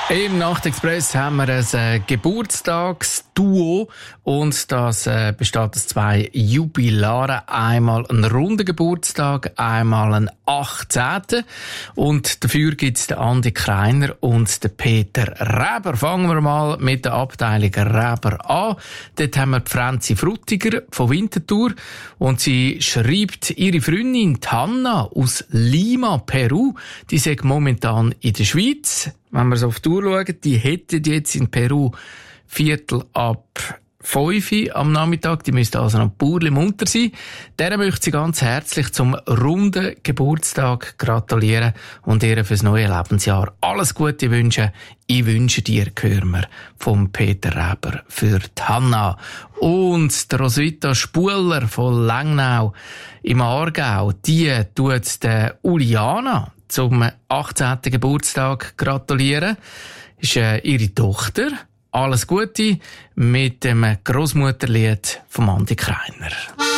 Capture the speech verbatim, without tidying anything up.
Im Nachtexpress haben wir ein äh, Geburtstagsduo und das äh, besteht aus zwei Jubilaren. Einmal einen runden Geburtstag, einmal einen achtzehnten Und dafür gibt es den Andi Kreiner und den Peter Reber. Fangen wir mal mit der Abteilung Reber an. Dort haben wir die Franzi Frutiger von Winterthur und sie schreibt, ihre Freundin Hanna aus Lima, Peru, die sei momentan in der Schweiz. Wenn wir so auf die Uhr schauen, die hätten jetzt in Peru Viertel ab fünf am Nachmittag. Die müsste also noch Burli munter sein. Der möchte sie ganz herzlich zum runden Geburtstag gratulieren und ihr fürs neue Lebensjahr alles Gute wünschen. Ich wünsche dir, hören wir vom Peter Reber für die Hanna. Und der Roswitha Spuler von Lengnau im Aargau, die tut der Uliana zum achtzehnten Geburtstag gratulieren. Ist äh, ihre Tochter. Alles Gute mit dem Grossmutterlied von Andi Kreiner.